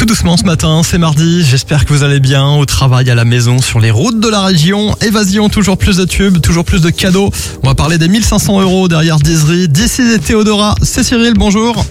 doucement ce matin, c'est mardi, j'espère que vous allez bien, au travail, à la maison, sur les routes de la région. Évasion, toujours plus de tubes, toujours plus de cadeaux. On va parler des 1500 € derrière Dizery. D'ici des Théodora, c'est Cyril, bonjour.